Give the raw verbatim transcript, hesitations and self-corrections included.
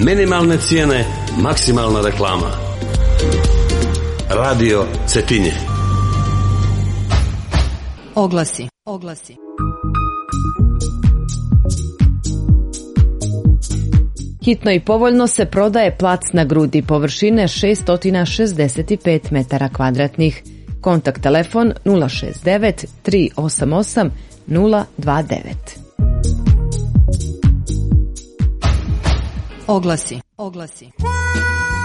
Minimalne cijene, maksimalna reklama. Radio Cetinje. Oglasi. Oglasi. Hitno i povoljno se prodaje plac na Grudi površine šesto šezdeset pet metara kvadratnih. Kontakt telefon nula šest devet tri osam osam nula dva devet. Oglasi. Oglasi.